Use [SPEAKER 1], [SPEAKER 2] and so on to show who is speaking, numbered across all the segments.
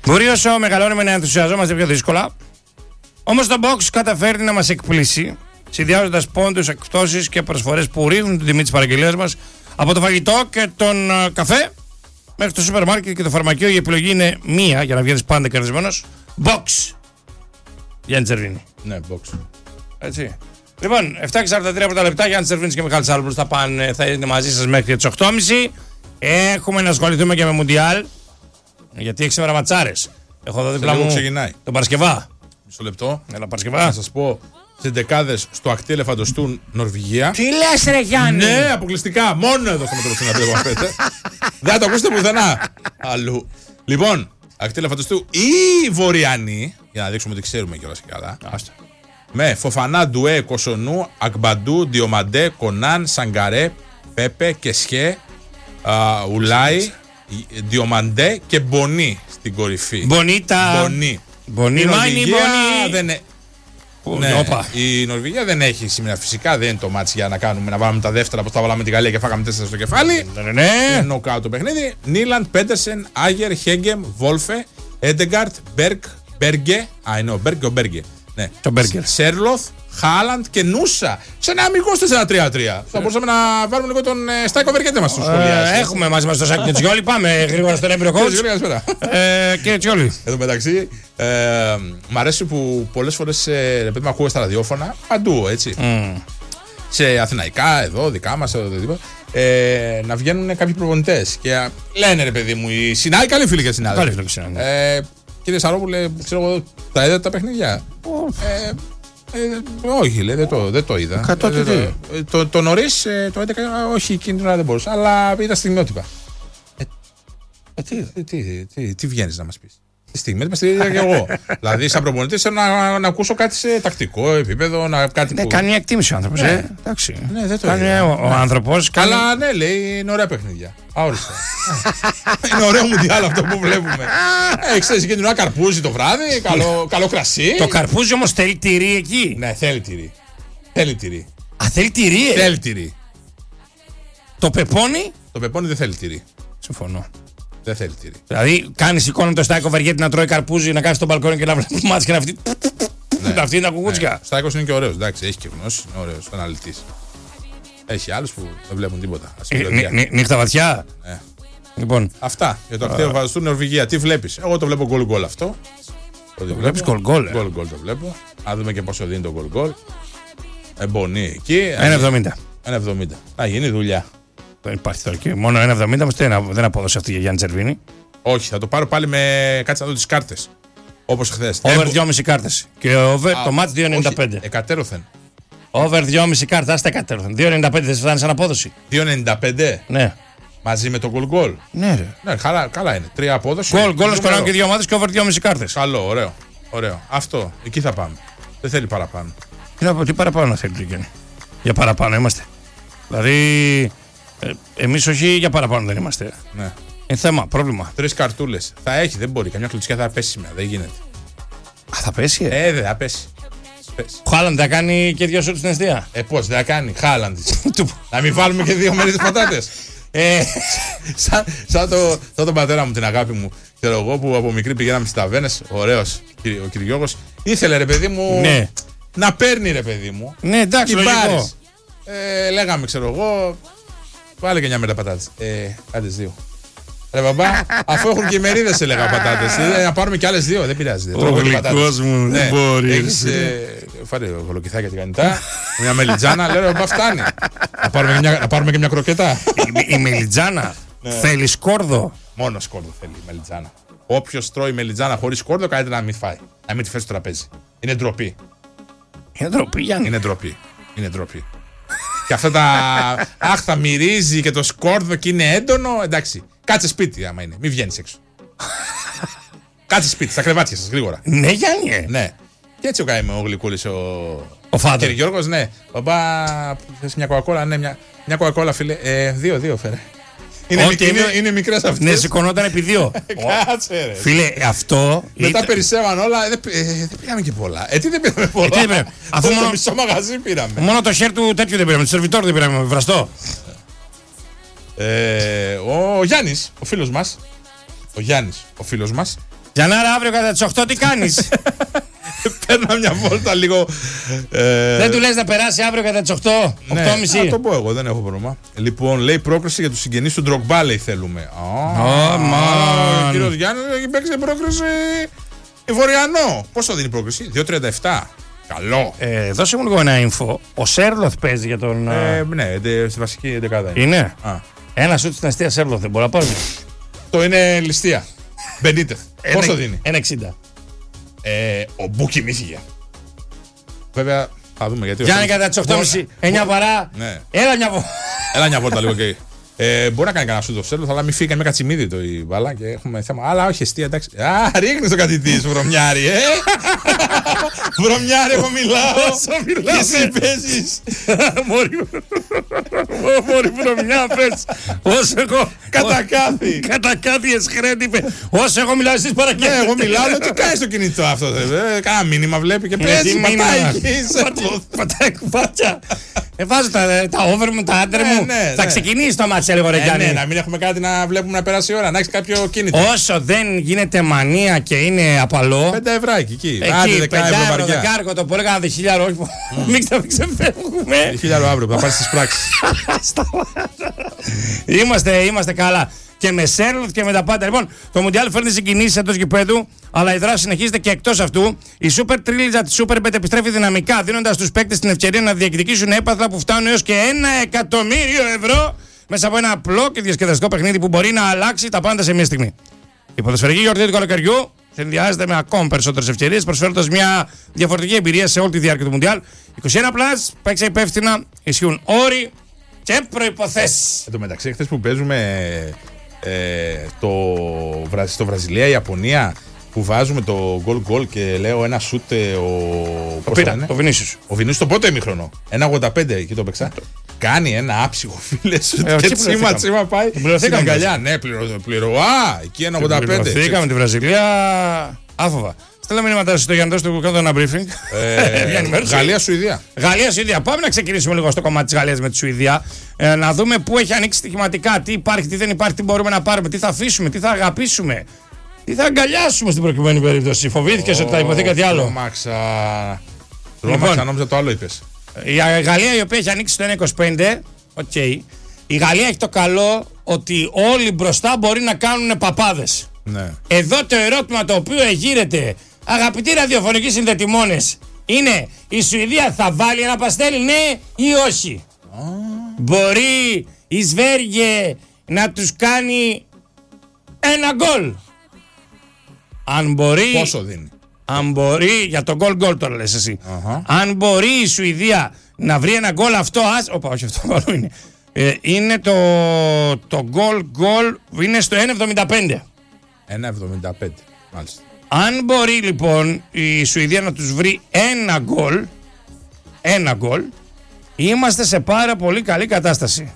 [SPEAKER 1] Μπορεί όσο μεγαλώνουμε να ενθουσιαζόμαστε πιο δύσκολα. Όμως το box καταφέρνει να μας εκπλήσει, συνδυάζοντας πόντους, εκπτώσεις και προσφορές που ρίχνουν την τιμή της παραγγελίας μας. Από το φαγητό και τον καφέ μέχρι το σούπερ μάρκετ και το φαρμακείο, η επιλογή είναι μία για να βγαίνεις πάντα κερδισμένος. Box. Γιάννη Τσερβίνη.
[SPEAKER 2] Ναι, box.
[SPEAKER 1] Έτσι. Λοιπόν, 7:43 πρώτα λεπτά. Γιάννη Τσερβίνης και Μιχάλης Άλμπρους θα είναι μαζί σας μέχρι τις 8.30. Έχουμε να ασχοληθούμε και με Μουντιάλ. Γιατί έχει σήμερα ματσάρες. Έχω εδώ δίπλα μου τον Παρασκευά.
[SPEAKER 2] Μισό λεπτό.
[SPEAKER 1] Έλα, Παρασκευά.
[SPEAKER 2] Να σας πω στις δεκάδες στο ακτή ελεφαντοστού Νορβηγία.
[SPEAKER 1] Τι λες, ρε Γιάννη?
[SPEAKER 2] Ναι, αποκλειστικά. Μόνο εδώ στο μετρό. Δεν θα το ακούσετε πουθενά. Αλλού. Λοιπόν, ακτή ελεφαντοστού ή Βορειανή, για να δείξουμε ότι ξέρουμε κιόλας και καλά.
[SPEAKER 1] Άστα.
[SPEAKER 2] Με Φοφανά, Ντουέ, Κοσονού, Ακμπαντού, Διομαντέ, Κονάν, Σαγκαρέ, Πέπε, Κεσχέ, Ουλάι, Διομαντέ και Μπονί στην κορυφή.
[SPEAKER 1] Μπονίτα.
[SPEAKER 2] Μπονί. Η Νορβηγία δεν
[SPEAKER 1] ναι,
[SPEAKER 2] η Νορβηγία δεν έχει σήμερα, φυσικά δεν είναι το μάτς για να βάλουμε τα δεύτερα που θα βάλαμε τη Γαλλία και φάγαμε 4 στο κεφάλι.
[SPEAKER 1] Ναι.
[SPEAKER 2] Είναι νοκάουτ το παιχνίδι. Νίλαντ, Πέντερσεν, Άγερ, Χέγκεμ, Βόλφε, Έντεγκαρτ, Μπέργκε. Μπέργκε ο Μπέργκε. Ναι. Σέρλοθ, Χάλαντ και Νούσα. Σε ένα αμυγό 4-3-3. Θα μπορούσαμε να βάλουμε λίγο τον Στάικο Βερκέτε μας στο σχολείο.
[SPEAKER 1] Έχουμε μαζί μας τον Σάκη Τσιόλι. Πάμε γρήγορα στον έμπειρο coach. Κύριε Τσιόλι.
[SPEAKER 2] Εδώ μεταξύ, μ' αρέσει που πολλές φορές επειδή με ακούω στα ραδιόφωνα, παντού έτσι. Σε αθηναϊκά, εδώ, δικά μας, να βγαίνουν κάποιοι προπονητές. Και λένε ρε παιδί μου, οι συνάδελφοι, καλοί φίλοι και συνάδελφοι. Κύριε Σαρόπουλε, ξέρω εγώ, τα είδατε τα παιχνίδια? Όχι, λέει, δεν το είδα. Το νωρίς, το 11, όχι, εκείνη την ώρα δεν μπορούσα, αλλά είδα στιγμιότυπα. Τι βγαίνεις να μας πεις? Τη στιγμή δεν με στείλει και εγώ. Δηλαδή, σαν προπονητής, θέλω να ακούσω κάτι σε τακτικό επίπεδο.
[SPEAKER 1] Κάνει εκτίμηση ο άνθρωπος. Εντάξει.
[SPEAKER 2] Ναι, δεν το
[SPEAKER 1] κάνει ο άνθρωπος.
[SPEAKER 2] Αλλά ναι, λέει, είναι ωραία παιχνίδια. Αόριστα. Είναι ωραίο Μουντιάλ αυτό που βλέπουμε. Ξέρεις, και ένα καρπούζι το βράδυ, καλό κρασί.
[SPEAKER 1] Το καρπούζι όμως θέλει τυρί εκεί.
[SPEAKER 2] Ναι, θέλει τυρί. Θέλει τυρί.
[SPEAKER 1] Α, θέλει τυρί,
[SPEAKER 2] Θέλει τυρί.
[SPEAKER 1] Το πεπόνι.
[SPEAKER 2] Το πεπόνι δεν θέλει τυρί.
[SPEAKER 1] Συμφωνώ.
[SPEAKER 2] Δεν θέλει τυρί.
[SPEAKER 1] Δηλαδή, κάνει εικόνα το Στάικο Βεργέτη να τρώει καρπούζι, να κάνει στο μπαλκόνι και να βλέπει μάτς και να αυτή. Αυτή είναι τα κουκούτσια.
[SPEAKER 2] Ο Στάικος είναι και ωραίος, εντάξει, έχει και γνώση, είναι ωραίος αναλυτής. Έχει άλλους που δεν βλέπουν τίποτα.
[SPEAKER 1] Νύχτα βαθιά.
[SPEAKER 2] Λοιπόν. Αυτά για το ακτέο βαζιστού Νορβηγία. Τι βλέπεις? Εγώ το βλέπω γκολ αυτό.
[SPEAKER 1] Το βλέπεις γκολ.
[SPEAKER 2] Γκολ το βλέπω. Να δούμε και πόσο δίνει το γκολ. Εμπονεί εκεί.
[SPEAKER 1] 1,70.
[SPEAKER 2] Θα γίνει δουλειά.
[SPEAKER 1] Δεν υπάρχει τώρα και μόνο 1,70 όμως δεν απόδοσε αυτή για Γιάννη Τσερβίνη.
[SPEAKER 2] Όχι, θα το πάρω πάλι με κάτσε να δω τις κάρτες. Όπως χθες.
[SPEAKER 1] Over 2,5 κάρτες. Και το μάτς 2,95.
[SPEAKER 2] Εκατέρωθεν.
[SPEAKER 1] Over 2,5 κάρτες, άστα εκατέρωθεν. 2,95 δεν φτάνει σαν απόδοση.
[SPEAKER 2] 2,95.
[SPEAKER 1] Ναι.
[SPEAKER 2] Μαζί με το γκολ.
[SPEAKER 1] Ναι,
[SPEAKER 2] καλά είναι. 3 απόδοση.
[SPEAKER 1] Γκολ σκοράρουν και 2 ομάδες και over 2,5 κάρτες.
[SPEAKER 2] Καλό, ωραίο. Αυτό, εκεί θα πάμε. Δεν θέλει παραπάνω.
[SPEAKER 1] Τι παραπάνω θέλει το Γιάννη? Για παραπάνω είμαστε. Δηλαδή, εμείς όχι για παραπάνω δεν είμαστε.
[SPEAKER 2] Ναι.
[SPEAKER 1] Είναι θέμα, πρόβλημα.
[SPEAKER 2] 3 καρτούλες. Θα έχει, δεν μπορεί. Καμιά κλωτσιά θα πέσει σήμερα. Δεν γίνεται.
[SPEAKER 1] Α, θα πέσει.
[SPEAKER 2] Δεν θα πέσει.
[SPEAKER 1] Ο Χάλαντ θα κάνει και 2 σουτ στην αιστεία.
[SPEAKER 2] Πώς δεν θα κάνει? Χάλαντ. Να μην βάλουμε και 2 μερίδες πατάτες. Σαν τον πατέρα μου, την αγάπη μου, ξέρω εγώ, που από μικρή πηγαίναμε στις ταβέρνες. Ωραίος ο Κυριώκος. Ήθελε ρε παιδί μου να παίρνει ρε παιδί μου.
[SPEAKER 1] Ναι, εντάξει, λογικό.
[SPEAKER 2] Λέγαμε, ξέρω εγώ, βάλε και 9 μερίδες πατάτες. Κάντε 2. Ρε μπαμπά, αφού έχουν και οι μερίδες, έλεγα πατάτες. Να πάρουμε και άλλες 2, δεν πειράζει.
[SPEAKER 1] Ο γλυκός μου δεν μπορεί.
[SPEAKER 2] Φάρε γολοκυθάκια την κανητά, μια μελιτζάνα, λέω ρε μπαμπά, φτάνει. Να πάρουμε και μια κροκετά.
[SPEAKER 1] Η μελιτζάνα θέλει σκόρδο.
[SPEAKER 2] Μόνο σκόρδο θέλει η μελιτζάνα. Όποιος τρώει μελιτζάνα χωρίς σκόρδο, καλύτερα να μην φάει. Να μην τη φέρει στο τραπέζι. Είναι ντροπή.
[SPEAKER 1] Είναι ντροπή, Γιάννη.
[SPEAKER 2] Είναι ντροπή. Και αυτά τα. Αχ, θα μυρίζει και το σκόρδο και είναι έντονο. Εντάξει. Κάτσε σπίτι, άμα είναι. Μην βγαίνει έξω. Κάτσε σπίτι, στα κρεβάτια σας, γρήγορα.
[SPEAKER 1] Ναι, Γιάννη.
[SPEAKER 2] Ναι. Και έτσι ο καημένο ο γλυκούλης
[SPEAKER 1] ο Φάδερ.
[SPEAKER 2] Κύριε Γιώργος, ναι. Μπαμπά, θες μια κοκακόλα? Ναι, μια κοκακόλα, φίλε. 2 φέρε. Είναι μικρές αυτές.
[SPEAKER 1] Ναι, σηκωνόταν επί 2.
[SPEAKER 2] Κάτσε ρε.
[SPEAKER 1] Φίλε, αυτό.
[SPEAKER 2] Μετά περισσεύαν όλα. Δεν πήραμε και πολλά. Τι δεν πήραμε πολλά?
[SPEAKER 1] Αφού
[SPEAKER 2] μόνο μισό μαγαζί πήραμε.
[SPEAKER 1] Μόνο το χέρι του τέτοιο δεν πήραμε. Το σερβιτόρ δεν πήραμε. Βραστό.
[SPEAKER 2] Ο Γιάννης, ο φίλος μας. Ο Γιάννης, ο φίλος μας.
[SPEAKER 1] Γιαννάρα, αύριο κατά τις 8 τι κάνεις?
[SPEAKER 2] Παίρνα μια βόλτα λίγο.
[SPEAKER 1] Δεν του λες να περάσει αύριο κατά τις 8, 8.30?
[SPEAKER 2] Να το πω εγώ, δεν έχω πρόβλημα. Λοιπόν, λέει πρόκριση για τους συγγενείς του Ντρογκμπά, λέει θέλουμε. Ο κύριος Γιάννης έχει παίξει πρόκριση Βορειανό. Πόσο δίνει πρόκριση? 2.37. Καλό.
[SPEAKER 1] Δώσε μου λίγο ένα info. Ο Σέρλοθ παίζει για τον.
[SPEAKER 2] Ναι, στη βασική εντεκάδα
[SPEAKER 1] είναι. Ένα σουτ στην αστεία Σέρλοθ δεν μπορεί να πάρει.
[SPEAKER 2] Το είναι ληστεία. Μπενίτεθ. Πόσο δίνει?
[SPEAKER 1] 1.60.
[SPEAKER 2] Ο Μπούκι μύθηκε. Βέβαια θα δούμε γιατί.
[SPEAKER 1] Γιάννη κατά τις 8.30. 9 παρά.
[SPEAKER 2] Ναι.
[SPEAKER 1] Έλα
[SPEAKER 2] μια βόλτα λίγο και. Μπορεί να κάνει κανένα σούτο Σέρλοθ, αλλά μην φύγει με κατσιμίδι η μπάλα και έχουμε θέμα. Αλλά όχι εστία, εντάξει. Ρίχνει το κατητή σου, βρωμιάρι, Βρωμιάρι, εγώ μιλάω. Και εσύ παίζεις.
[SPEAKER 1] Μωρή βρωμιά, πες. Όσο εγώ.
[SPEAKER 2] Κατά
[SPEAKER 1] κάθε εσχρέτη, είπε. Όσο εγώ μιλάω, εσείς παρακέντες.
[SPEAKER 2] Ναι, εγώ μιλάω, τι κάνεις το κινητό αυτό. Κάνα μήνυμα βλέπει και παίζει.
[SPEAKER 1] Πατάει κουβάτια. Βάζω τα over μου, τα άντερ μου. Θα ξεκινήσει το μάτι, έλεγε ο Ρεγιάννη.
[SPEAKER 2] Ναι, να μην έχουμε κάτι να βλέπουμε να περάσει η ώρα, να έχει κάποιο κίνητο.
[SPEAKER 1] Όσο δεν γίνεται μανία και είναι απαλό.
[SPEAKER 2] 5 ευράκι εκεί.
[SPEAKER 1] Εκεί, 5 ευρώ, δεκάρικο το που έλεγα 1.000, όχι. Μην ξεφεύγουμε.
[SPEAKER 2] 1.000 αύριο, θα πάρει τις πράξεις.
[SPEAKER 1] Είμαστε καλά. Και με Σέρλοθ και με τα πάντα. Λοιπόν, το Μουντιάλ φέρνει συγκινήσεις εντός γηπέδου, αλλά η δράση συνεχίζεται και εκτός αυτού. Η Super Τρίλιζα τη Superbet επιστρέφει δυναμικά, δίνοντας στους παίκτες την ευκαιρία να διεκδικήσουν έπαθλα που φτάνουν έως και 1.000.000 ευρώ μέσα από ένα απλό και διασκεδαστικό παιχνίδι που μπορεί να αλλάξει τα πάντα σε μια στιγμή. Η ποδοσφαιρική γιορτή του καλοκαιριού συνδυάζεται με ακόμα περισσότερες ευκαιρίες, προσφέροντας μια διαφορετική εμπειρία σε όλη τη διάρκεια του Μουντιάλ. 21+, παίξε υπεύθυνα, ισχύουν όροι και προϋποθέσεις.
[SPEAKER 2] Εν τω μεταξύ, χθες που παίζουμε στο Βραζιλία-Ιαπωνία, που βάζουμε το goal και λέω ένα σούτ
[SPEAKER 1] ο Βινίσιους.
[SPEAKER 2] Ο Βινίσιους το πρώτο ημίχρονο. 1.85 εκεί το παίξα. Κάνει ένα άψυχο φίλε σου και τσίμα πάει στην αγκαλιά. Ναι, εκεί 1.85.
[SPEAKER 1] Πληρωθήκαμε τη Βραζιλία άφοβα. Στέλνω μηνύματα στο Γιάννη του κάνω ένα briefing.
[SPEAKER 2] Γαλλία-Σουηδία.
[SPEAKER 1] Γαλλία-Σουηδία. Πάμε να ξεκινήσουμε λίγο στο κομμάτι της Γαλλίας με τη Σουηδία. Να δούμε πού έχει ανοίξει στοιχηματικά, τι υπάρχει, τι δεν υπάρχει, τι μπορούμε να πάρουμε, τι θα αφήσουμε, τι θα αγαπήσουμε, τι θα αγκαλιάσουμε στην προκειμένη περίπτωση. Φοβήθηκες ότι θα υποθεί κάτι άλλο?
[SPEAKER 2] Τρόμαξα, νόμιζα το άλλο είπες.
[SPEAKER 1] Η Γαλλία, η οποία έχει ανοίξει το 1.25, η Γαλλία έχει το καλό ότι όλοι μπροστά μπορεί να κάνουν παπάδες.
[SPEAKER 2] Ναι.
[SPEAKER 1] Εδώ το ερώτημα το οποίο εγείρεται, αγαπητοί ραδιοφωνικοί συνδετημόνες, είναι η Σουηδία θα βάλει ένα παστέλι, ναι ή όχι? Μπορεί η Σβέργε να τους κάνει ένα γκολ? Αν μπορεί.
[SPEAKER 2] Πόσο δίνει?
[SPEAKER 1] Αν μπορεί, για το γκολ τώρα λες εσύ. Αν μπορεί η Σουηδία να βρει ένα γκολ, αυτό όπα, όχι αυτό άλλο είναι. Είναι το γκολ είναι στο 1.75.
[SPEAKER 2] 1.75, μάλιστα.
[SPEAKER 1] Αν μπορεί λοιπόν η Σουηδία να τους βρει ένα γκολ, είμαστε σε πάρα πολύ καλή κατάσταση.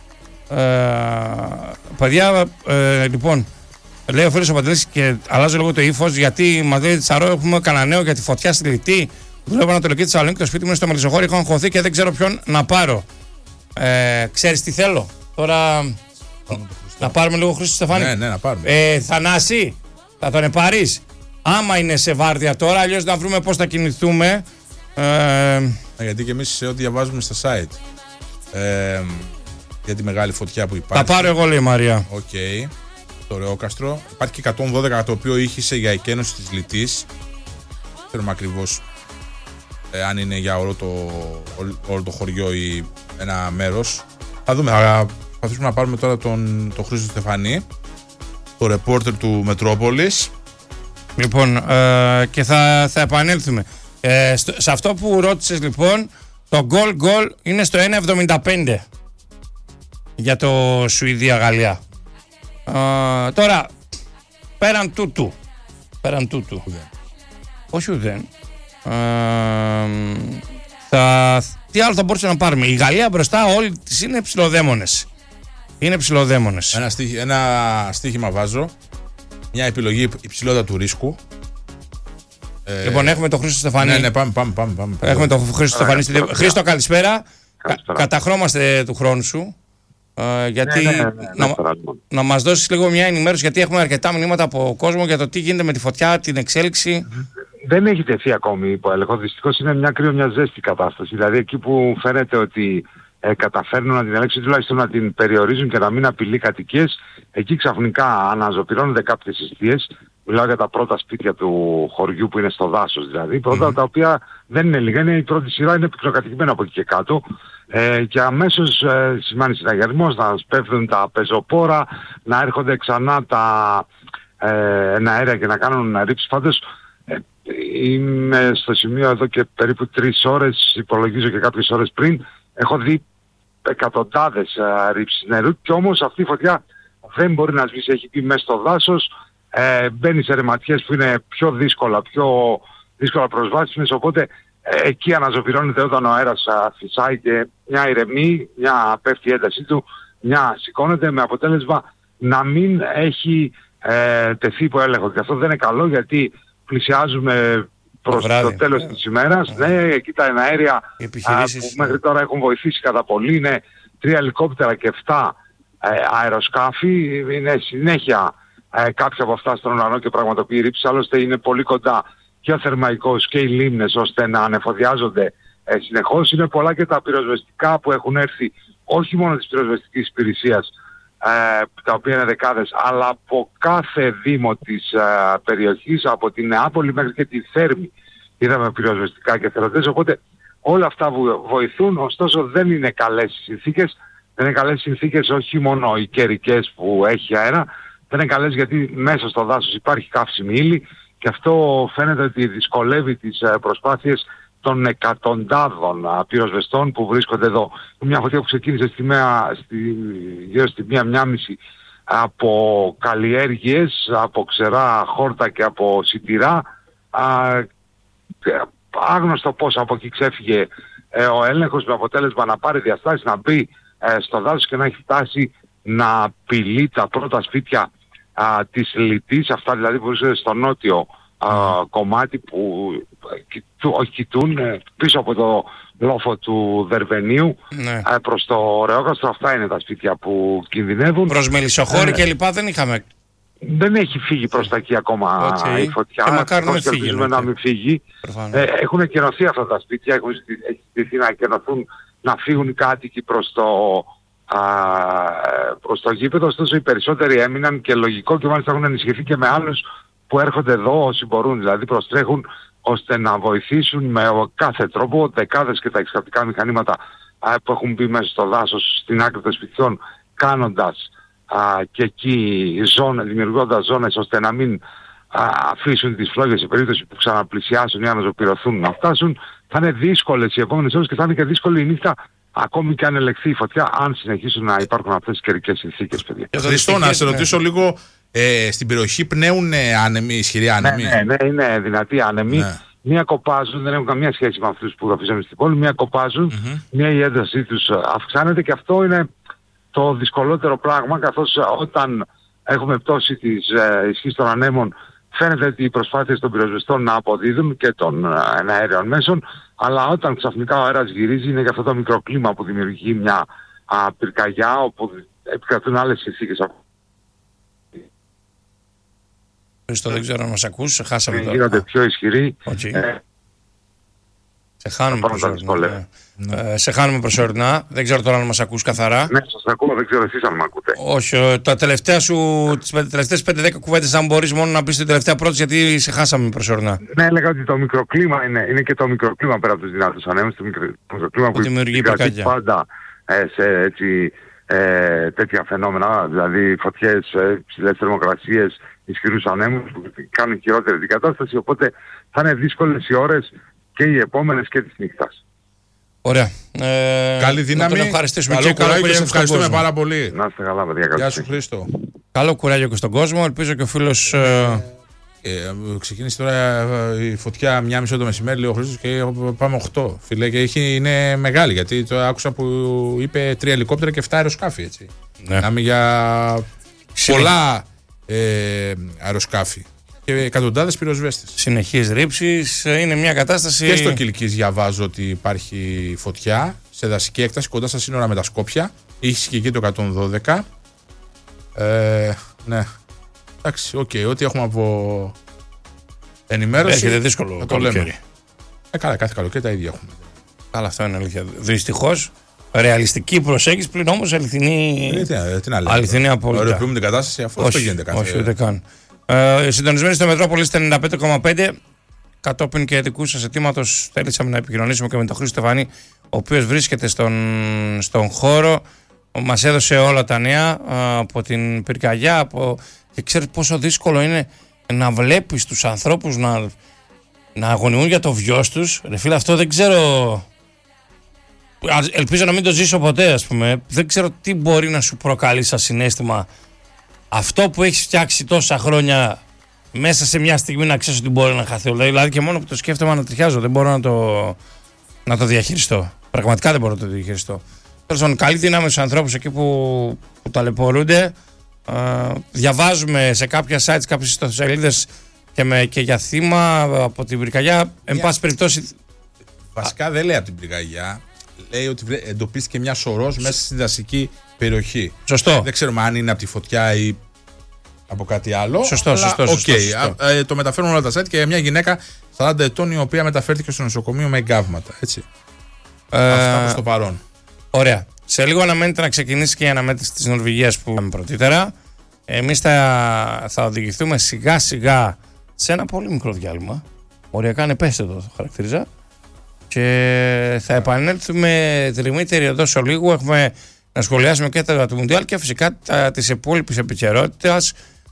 [SPEAKER 1] Παιδιά, λοιπόν, λέει ο φίλος ο Παντελής και αλλάζω λίγο το ύφος, γιατί μας λέει Τσαρό, έχουμε κανένα νέο για τη φωτιά στη Λιτή. Δουλεύω Ανατολική Θεσσαλονίκη, το σπίτι μου είναι στο Μελισσοχώρι, έχω αγχωθεί και δεν ξέρω ποιον να πάρω. Ξέρεις τι θέλω τώρα? Να πάρουμε λίγο Χρήστο Στεφάνη.
[SPEAKER 2] Ναι, να πάρουμε.
[SPEAKER 1] Θανάση, θα τον πάρεις? Άμα είναι σε βάρδια τώρα, αλλιώς να βρούμε πώς θα κινηθούμε.
[SPEAKER 2] Γιατί και εμείς σε ό,τι διαβάζουμε στα site για τη μεγάλη φωτιά που υπάρχει.
[SPEAKER 1] Θα πάρω εγώ, λέει η Μαρία.
[SPEAKER 2] Οκ. Το Ρεόκαστρο. Υπάρχει και 112 το οποίο ήχησε για εκένωση της Λιτής. Δεν ξέρουμε ακριβώς αν είναι για όλο το χωριό ή ένα μέρος. Θα δούμε. Θα προσπαθήσουμε να πάρουμε τώρα τον Χρήστο Στεφανή, το ρεπόρτερ του Μετρόπολης.
[SPEAKER 1] Λοιπόν, και θα επανέλθουμε. Σε αυτό που ρώτησες λοιπόν, το goal είναι στο 1.75 για το Σουηδία-Γαλλία. Τώρα, πέραν τούτου. Όχι ουδέν. Τι άλλο θα μπορούσε να πάρουμε? Η Γαλλία μπροστά όλοι τις είναι ψιλοδαίμονες.
[SPEAKER 2] Ένα στοίχημα βάζω. Μια επιλογή υψηλότητα του ρίσκου.
[SPEAKER 1] Λοιπόν, έχουμε τον Χρήστο Στεφανή.
[SPEAKER 2] Ναι, πάμε.
[SPEAKER 1] Έχουμε τον Χρήστο Στεφανή. Χρήστο, καλησπέρα. Καταχρώμαστε του χρόνου σου. Γιατί να μας δώσεις λίγο μια ενημέρωση, γιατί έχουμε αρκετά μηνύματα από κόσμο για το τι γίνεται με τη φωτιά, την εξέλιξη.
[SPEAKER 3] Δεν έχει τεθεί ακόμη υπό έλεγχο. Δυστυχώς είναι μια κρύο, μια ζέστη κατάσταση. Δηλαδή εκεί που φαίνεται ότι καταφέρνουν να την ελέγξουν, τουλάχιστον να την περιορίζουν και να μην απειλεί κατοικίες, εκεί ξαφνικά αναζωπυρώνονται κάποιες εστίες. Μιλάω για τα πρώτα σπίτια του χωριού που είναι στο δάσος δηλαδή. Πρώτα τα οποία δεν είναι λίγα, είναι η πρώτη σειρά, είναι πυκνοκατοικημένα από εκεί και κάτω. Και αμέσως σημαίνει συναγερμός, να σπέφτουν τα πεζοπόρα, να έρχονται ξανά τα αέρια και να κάνουν ρήψεις. Πάντως είμαι στο σημείο εδώ και περίπου 3 ώρες, υπολογίζω και κάποιες ώρες πριν, έχω δει εκατοντάδες ρήψεις νερού και όμως αυτή η φωτιά δεν μπορεί να σβήσει, έχει πει μέσα στο δάσος, μπαίνει σε ρεματιές που είναι πιο δύσκολα προσβάσιμες, οπότε εκεί αναζωπυρώνεται όταν ο αέρας φυσάει και μια ηρεμεί, μια πέφτει η έντασή του, μια σηκώνεται, με αποτέλεσμα να μην έχει τεθεί υπό έλεγχο. Και αυτό δεν είναι καλό, γιατί πλησιάζουμε προς το τέλος της ημέρας. Ναι, εκεί τα εναέρια που μέχρι τώρα έχουν βοηθήσει κατά πολύ είναι 3 ελικόπτερα και 7 αεροσκάφη. Είναι συνέχεια κάποια από αυτά στον ουρανό και πραγματοποιεί ρήψεις. Άλλωστε είναι πολύ κοντά και ο Θερμαϊκός και οι λίμνες ώστε να ανεφοδιάζονται συνεχώς. Είναι πολλά και τα πυροσβεστικά που έχουν έρθει, όχι μόνο της πυροσβεστικής υπηρεσίας, τα οποία είναι δεκάδες, αλλά από κάθε δήμο της περιοχής, από την Νεάπολη μέχρι και τη Θέρμη είδαμε πυροσβεστικά και θεραπευτές, οπότε όλα αυτά βοηθούν. Ωστόσο δεν είναι καλές οι συνθήκες, δεν είναι καλές συνθήκες όχι μόνο οι καιρικές που έχει αέρα, δεν είναι καλές γιατί μέσα στο δάσος υπάρχει καύσιμη ύλη και αυτό φαίνεται ότι δυσκολεύει τις προσπάθειες των εκατοντάδων πυροσβεστών που βρίσκονται εδώ. Μια φωτιά που ξεκίνησε γύρω στη 1:30 από καλλιέργειες, από ξερά χόρτα και από σιτηρά. Άγνωστο πώς από εκεί ξέφυγε ο έλεγχος, με αποτέλεσμα να πάρει διαστάσεις, να μπει στο δάσος και να έχει φτάσει να απειλεί τα πρώτα σπίτια της Λιτής, αυτά δηλαδή που βρίσκονται στο νότιο κομμάτι που κοιτούν πίσω από το λόφο του Δερβενίου, προς το Ρεόκαστρο. Αυτά είναι τα σπίτια που κινδυνεύουν.
[SPEAKER 1] Προς Μελισσοχώρη και λοιπά δεν είχαμε.
[SPEAKER 3] Δεν έχει φύγει προς τα εκεί ακόμα η φωτιά. Ελπίζουμε να μην φύγει. Έχουν εκενωθεί αυτά τα σπίτια, έχουν ζητηθεί να εκενωθούν, να φύγουν οι κάτοικοι προς το γήπεδο. Ωστόσο οι περισσότεροι έμειναν, και λογικό, και μάλιστα έχουν ενισχυθεί και με άλλους που έρχονται εδώ όσοι μπορούν, δηλαδή προστρέχουν ώστε να βοηθήσουν με κάθε τρόπο. Δεκάδες και τα εξκαπτικά μηχανήματα που έχουν μπει μέσα στο δάσος στην άκρη των σπιτιών, κάνοντας και εκεί δημιουργώντας ζώνες ώστε να μην αφήσουν τις φλόγες σε περίπτωση που ξαναπλησιάσουν ή αναζωπυρωθούν να φτάσουν. Θα είναι δύσκολες οι επόμενες ώρες και θα είναι και δύσκολη η νύχτα, ακόμη και αν ελεγχθεί η φωτιά, αν συνεχίσουν να υπάρχουν αυτές τις καιρικές συνθήκες, παιδιά.
[SPEAKER 2] Χριστό, να σε ρωτήσω λίγο, στην περιοχή πνέουν άνεμοι, ισχυροί άνεμοι?
[SPEAKER 3] Ναι, είναι δυνατοί άνεμοι. Ναι. Μία κοπάζουν, δεν έχουν καμία σχέση με αυτούς που αφήσαμε στην πόλη, μία κοπάζουν, μία η έντασή τους αυξάνεται, και αυτό είναι το δυσκολότερο πράγμα, καθώς όταν έχουμε πτώση της ισχύς των ανέμων φαίνεται ότι οι προσπάθειες των πυροσβεστών να αποδίδουν και των αέριων μέσων, αλλά όταν ξαφνικά ο αέρας γυρίζει είναι για αυτό το μικροκλίμα που δημιουργεί μια πυρκαγιά όπου επικρατούν άλλες συνθήκες.
[SPEAKER 1] Δεν ξέρω αν μας ακούς, σε χάσαμε τώρα.
[SPEAKER 3] Γίνονται πιο ισχυροί.
[SPEAKER 1] Σε χάνουμε προσωρινά. Σε χάνουμε προσωρινά. Δεν ξέρω τώρα αν μας ακούς καθαρά.
[SPEAKER 3] Ναι, σας ακούω, δεν ξέρω εσείς αν με ακούτε.
[SPEAKER 1] Όχι, τις τελευταίες 5-10 κουβέντες, αν μπορείς μόνο να πεις την τελευταία πρόταση, γιατί σε χάσαμε προσωρινά.
[SPEAKER 3] Ναι, έλεγα ότι το μικροκλίμα είναι και το μικροκλίμα πέρα από τους δυνατούς ανέμους. Το μικροκλίμα που
[SPEAKER 1] δημιουργεί πυρκαγιά
[SPEAKER 3] πάντα σε τέτοια φαινόμενα, δηλαδή φωτιές, ψηλές θερμοκρασίες, ισχυρούς ανέμους που κάνουν χειρότερη την κατάσταση, οπότε θα είναι δύσκολες οι ώρες και οι επόμενες και της νύχτας.
[SPEAKER 1] Ωραία.
[SPEAKER 2] Καλή δύναμη.
[SPEAKER 1] Να τον ευχαριστήσουμε.
[SPEAKER 2] Καλό κουράγιο και σε ευχαριστούμε πάρα πολύ.
[SPEAKER 3] Να είστε καλά, παιδιά.
[SPEAKER 2] Γεια σου, Χρήστο.
[SPEAKER 1] Καλό κουράγιο και στον κόσμο. Ελπίζω και ο φίλος...
[SPEAKER 2] ξεκίνησε τώρα η φωτιά 1:30 το μεσημέρι, λέει ο Χρήστος, και πάμε 8. Φίλε, και είναι μεγάλη, γιατί το άκουσα που είπε 3 ελικόπτερα και 7 αεροσκάφη, έτσι.
[SPEAKER 1] Ναι.
[SPEAKER 2] Μιλάμε για πολλά αεροσκάφη και εκατοντάδες πυροσβέστες.
[SPEAKER 1] Συνεχείς ρήψεις, είναι μια κατάσταση.
[SPEAKER 2] Και στο Κιλκής διαβάζω ότι υπάρχει φωτιά σε δασική έκταση κοντά στα σύνορα με τα Σκόπια. Είχε και εκεί το 112. Ναι. Εντάξει, ό,τι έχουμε από ενημέρωση.
[SPEAKER 1] Έχετε δύσκολο καλοκαίρι.
[SPEAKER 2] Καλά, κάθε καλοκαίρι τα ίδια έχουμε.
[SPEAKER 1] Καλά, αυτό είναι αλήθεια. Δυστυχώς, ρεαλιστική προσέγγιση, πλην όμως αληθινή.
[SPEAKER 2] Τι να λέμε.
[SPEAKER 1] Αληθινή απόλυτα.
[SPEAKER 2] Οριοποιούμε την κατάσταση, αφού αυτό γίνεται κάθε.
[SPEAKER 1] Όχι, ούτε καν. Συντονισμένοι στο Μετρόπολη στα 95,5. Κατόπιν και δικού σας αιτήματος, θέλησαμε να επικοινωνήσουμε και με τον Χρήστο Στεφανή, ο οποίος βρίσκεται στον χώρο. Μας έδωσε όλα τα νέα από την πυρκαγιά. Και ξέρετε πόσο δύσκολο είναι να βλέπεις τους ανθρώπους να αγωνιούν για το βιός τους. Ρε φίλε, αυτό δεν ξέρω. Ελπίζω να μην το ζήσω ποτέ, ας πούμε. Δεν ξέρω τι μπορεί να σου προκαλεί σαν συναίσθημα αυτό που έχεις φτιάξει τόσα χρόνια, μέσα σε μια στιγμή να ξέρεις ότι μπορεί να χαθεί. Δηλαδή και μόνο που το σκέφτομαι ανατριχιάζω. Δεν μπορώ να το διαχειριστώ. Πραγματικά δεν μπορώ να το διαχειριστώ. Τέλος πάντων, καλή δύναμη στους ανθρώπους εκεί που ταλαιπωρούνται. Διαβάζουμε σε κάποια sites, κάποιες ιστοσελίδες και για θύμα από την πυρκαγιά. Εν πάση περιπτώσει.
[SPEAKER 2] Βασικά δεν λέει από την πυρκαγιά. Λέει ότι εντοπίστηκε μια σωρός μέσα στη δασική περιοχή.
[SPEAKER 1] Σωστό.
[SPEAKER 2] Δεν ξέρουμε αν είναι από τη φωτιά ή από κάτι άλλο.
[SPEAKER 1] Σωστό.
[SPEAKER 2] Το μεταφέρουν όλα τα site και μια γυναίκα 40 ετών η οποία μεταφέρθηκε στο νοσοκομείο με εγκάβματα. Έτσι. Αυτά προς το παρόν.
[SPEAKER 1] Ωραία. Σε λίγο αναμένεται να ξεκινήσει και η αναμέτρηση της Νορβηγίας που είπαμε πρωτήτερα. Εμείς θα οδηγηθούμε σιγά σιγά σε ένα πολύ μικρό διάλειμμα. Οριακά ανεπαίσθητο το χαρακτηρίζα. Και θα επανέλθουμε τριμήτεροι εδώ σε λίγο. Έχουμε να σχολιάσουμε και τα του Μουντιάλ και φυσικά τις υπόλοιπες επικαιρότητας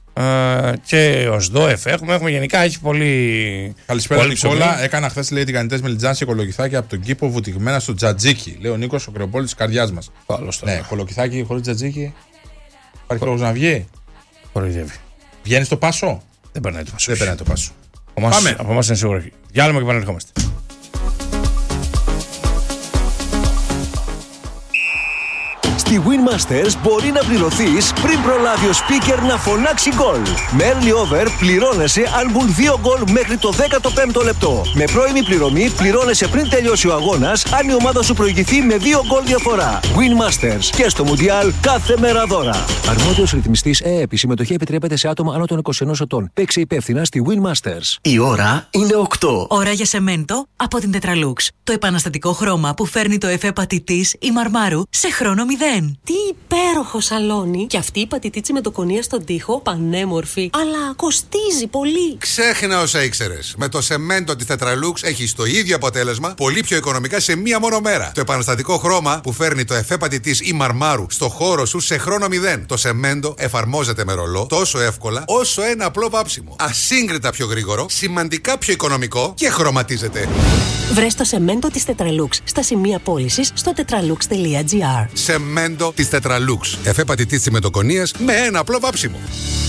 [SPEAKER 1] και ως ΔΟΕΦ έχουμε γενικά, έχει πολύ.
[SPEAKER 2] Καλησπέρα Νικόλα. Έκανα χθες, λέει, τηγανιτές μελιτζάνες και κολοκυθάκια από τον κήπο βουτυγμένα στο τζατζίκι. Λέει ο Νίκος, ο κρεοπόλης της καρδιάς μας. Ναι, κολοκυθάκι χωρίς τζατζίκι. Υπάρχει λόγος να βγει.
[SPEAKER 1] Κοροϊδεύει.
[SPEAKER 2] Βγαίνει στο Πάσο.
[SPEAKER 1] Δεν περνάει το Πάσο.
[SPEAKER 2] Δεν περνάει το Πάσο.
[SPEAKER 1] Από εμάς είναι σίγουρο. Διάλειμμα και επανερχόμαστε.
[SPEAKER 4] Στη Win Masters μπορεί να πληρωθείς πριν προλάβει ο speaker να φωνάξει γκολ. Με early over πληρώνεσαι αν μπουν 2 γκολ μέχρι το 15ο λεπτό. Με πρώιμη πληρωμή πληρώνεσαι πριν τελειώσει ο αγώνας αν η ομάδα σου προηγηθεί με 2 γκολ διαφορά. Win Masters και στο Mundial κάθε μέρα δώρα. Αρμόδιος ρυθμιστής ΕΕΠ. Η συμμετοχή επιτρέπεται σε άτομα άνω των 21 ετών. Παίξε υπεύθυνα στη Win Masters.
[SPEAKER 5] Η ώρα είναι 8.
[SPEAKER 6] Ώρα για σεμέντο από την Tetralux. Το επαναστατικό χρώμα που φέρνει το εφέ πατητής ή μαρμάρου σε χρόνο 0.
[SPEAKER 7] Τι υπέροχο σαλόνι! Και αυτή η πατητίτσι με το κονία στον τοίχο, πανέμορφη, αλλά κοστίζει πολύ.
[SPEAKER 8] Ξέχνα όσα ήξερες. Με το σεμέντο της Tetralux έχεις το ίδιο αποτέλεσμα, πολύ πιο οικονομικά σε μία μόνο μέρα. Το επαναστατικό χρώμα που φέρνει το εφέ πατητής ή μαρμάρου στο χώρο σου σε χρόνο 0. Το σεμέντο εφαρμόζεται με ρολό τόσο εύκολα όσο ένα απλό βάψιμο. Ασύγκριτα πιο γρήγορο, σημαντικά πιο οικονομικό και χρωματίζεται.
[SPEAKER 7] Βρες το σεμέντο της Tetralux στα σημεία πώλησης στο tetralux.gr.
[SPEAKER 8] Σεμέντο της Tetralux. Εφέ πατητής συμμετοκονίας με ένα απλό βάψιμο.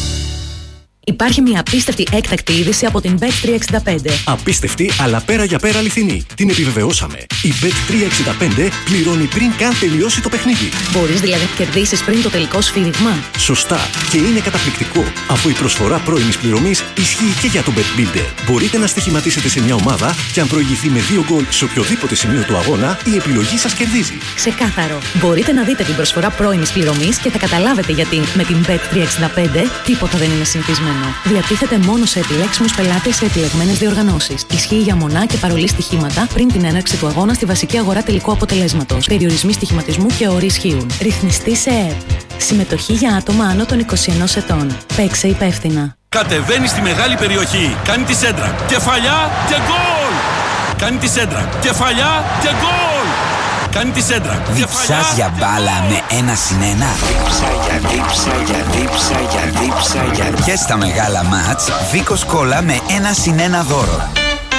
[SPEAKER 6] Υπάρχει μια απίστευτη έκτακτη είδηση από την Bet365.
[SPEAKER 4] Απίστευτη, αλλά πέρα για πέρα αληθινή. Την επιβεβαιώσαμε. Η Bet365 πληρώνει πριν καν τελειώσει το παιχνίδι.
[SPEAKER 6] Μπορείς δηλαδή να κερδίσεις πριν το τελικό σφύριγμα.
[SPEAKER 4] Σωστά. Και είναι καταπληκτικό, αφού η προσφορά πρώιμης πληρωμής ισχύει και για το Bet Builder. Μπορείτε να στοιχηματίσετε σε μια ομάδα και αν προηγηθεί με 2 γκολ σε οποιοδήποτε σημείο του αγώνα, η επιλογή σας κερδίζει.
[SPEAKER 6] Ξεκάθαρο. Μπορείτε να δείτε την προσφορά πρώιμης πληρωμής και θα καταλάβετε γιατί με την Bet365 τίποτα δεν είναι συνηθισμένο. Διατίθεται μόνο σε επιλέξιμους πελάτες σε επιλεγμένες διοργανώσεις. Ισχύει για μονά και παρολί στοιχήματα πριν την έναρξη του αγώνα στη βασική αγορά τελικού αποτελέσματος. Περιορισμοί στοιχηματισμού και όροι ισχύουν. Ρυθμιστή σε ΕΕΠ. Συμμετοχή για άτομα άνω των 21 ετών. Παίξε υπεύθυνα.
[SPEAKER 9] Κατεβαίνει στη μεγάλη περιοχή. Κάνει τη σέντρα. Κεφαλιά και γκολ! Κάνει τη σέντρα. Κεφαλιά και γκολ! Κάνει τη σέντρα.
[SPEAKER 5] Διψάς για μπάλα με 1-1. Δίψα. Και στα μεγάλα μάτς, Βίκος Κόλλα με 1-1 δώρο.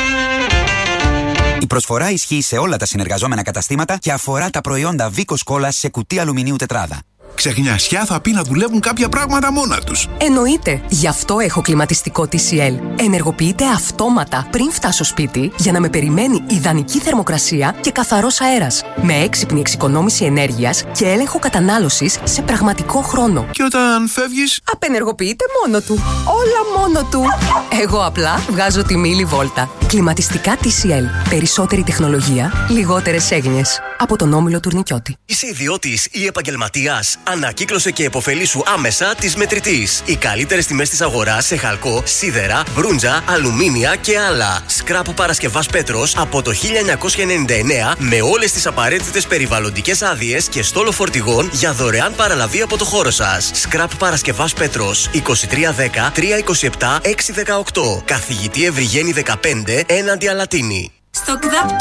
[SPEAKER 5] Η προσφορά ισχύει σε όλα τα συνεργαζόμενα καταστήματα και αφορά τα προϊόντα Βίκος Κόλλα σε κουτί αλουμινίου τετράδα.
[SPEAKER 10] Ξεχνιασιά θα πει να δουλεύουν κάποια πράγματα μόνα τους.
[SPEAKER 11] Εννοείται. Γι' αυτό έχω κλιματιστικό TCL. Ενεργοποιείται αυτόματα πριν φτάσω σπίτι για να με περιμένει ιδανική θερμοκρασία και καθαρός αέρας. Με έξυπνη εξοικονόμηση ενέργειας και έλεγχο κατανάλωσης σε πραγματικό χρόνο.
[SPEAKER 10] Και όταν φεύγεις,
[SPEAKER 11] απενεργοποιείται μόνο του. Όλα μόνο του. Εγώ απλά βγάζω τη μίλη βόλτα. Κλιματιστικά TCL. Περισσότερη τεχνολογία, λιγότερες έγνοιες. Από τον Όμιλο Τουρνικιώτη.
[SPEAKER 12] Είσαι ιδιώτης ή επαγγελματίας? Ανακύκλωσε και επωφελήσου άμεσα της Μετρητής. Οι καλύτερες τιμές της αγοράς σε χαλκό, σίδερα, μπρούντζα, αλουμίνια και άλλα. Σκραπ Παρασκευάς Πέτρος από το 1999 με όλες τις απαραίτητες περιβαλλοντικές άδειες και στόλο φορτηγών για δωρεάν παραλαβή από το χώρο σας. Σκραπ Παρασκευάς Πέτρος 2310 327 618. Καθηγητή Ευρυγένη 15 έναντι Αλατίνη.
[SPEAKER 13] Στο ΚΔΑΠ